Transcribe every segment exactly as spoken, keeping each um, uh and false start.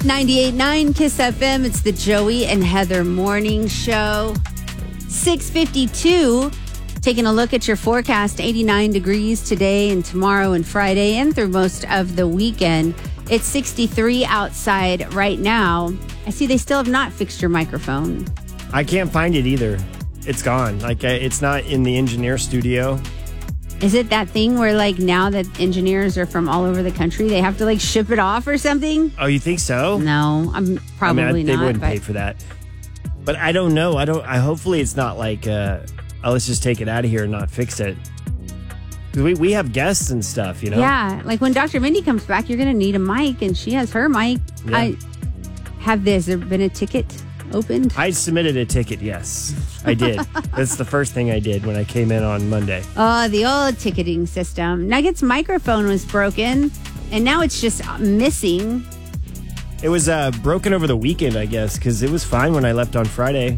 ninety-eight point nine Kiss F M. It's the Joey and Heather Morning Show. six fifty-two. Taking a look at your forecast. eighty-nine degrees today and tomorrow and Friday and through most of the weekend. It's sixty-three outside right now. I see they still have not fixed your microphone. I can't find it either. It's gone. Like, uh, it's not in the engineer studio. Is it that thing where, like, now that engineers are from all over the country, they have to, like, ship it off or something? Oh, you think so? No, I'm probably I mean, I, they not. wouldn't but pay for that. But I don't know. I don't. I hopefully it's not like, uh, oh, let's just take it out of here and not fix it. Because we, we have guests and stuff, you know? Yeah, like when Doctor Mindy comes back, you're going to need a mic, and she has her mic. Yeah. I have this. There been a ticket opened? I submitted a ticket, yes. I did. That's the first thing I did when I came in on Monday. Oh, the old ticketing system. Nugget's microphone was broken, and now it's just missing. It was uh, broken over the weekend, I guess, because it was fine when I left on Friday.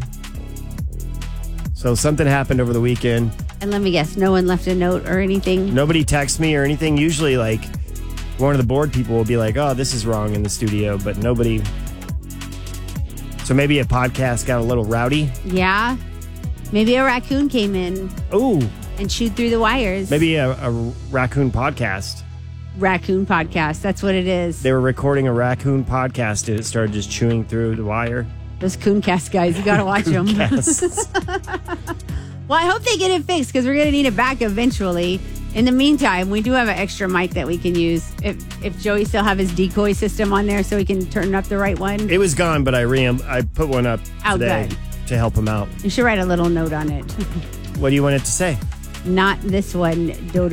So something happened over the weekend. And let me guess, no one left a note or anything? Nobody texted me or anything. Usually, like, one of the board people will be like, oh, this is wrong in the studio, but nobody... So maybe a podcast got a little rowdy? Yeah. Maybe a raccoon came in. Ooh. And chewed through the wires. Maybe a, a raccoon podcast. Raccoon podcast. That's what it is. They were recording a raccoon podcast and it started just chewing through the wire. Those Cooncast guys, you got to watch them. Well, I hope they get it fixed because we're going to need it back eventually. In the meantime, we do have an extra mic that we can use. If if Joey still have his decoy system on there so he can turn up the right one. It was gone, but I re- I put one up Oh, today good. to help him out. You should write a little note on it. What do you want it to say? Not this one, Dodo.